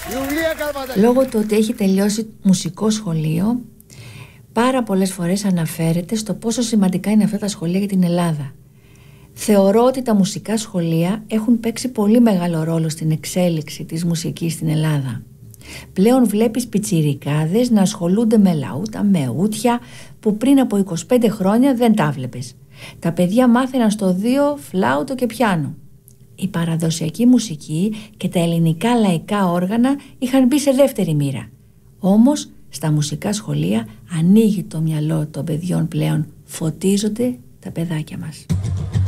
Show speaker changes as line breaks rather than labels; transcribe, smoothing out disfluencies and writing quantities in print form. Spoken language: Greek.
Λόγω του ότι έχει τελειώσει μουσικό σχολείο, πάρα πολλές φορές αναφέρεται στο πόσο σημαντικά είναι αυτά τα σχολεία για την Ελλάδα. Θεωρώ ότι τα μουσικά σχολεία έχουν παίξει πολύ μεγάλο ρόλο στην εξέλιξη της μουσικής στην Ελλάδα. Πλέον βλέπεις πιτσιρικάδες να ασχολούνται με λαούτα, με ούτια, που πριν από 25 χρόνια δεν τα βλέπεις. Τα παιδιά μάθαιναν στο 2 φλάουτο και πιάνο. Η παραδοσιακή μουσική και τα ελληνικά λαϊκά όργανα είχαν μπει σε δεύτερη μοίρα. Όμως στα μουσικά σχολεία ανοίγει το μυαλό των παιδιών πλέον, φωτίζονται τα παιδάκια μας.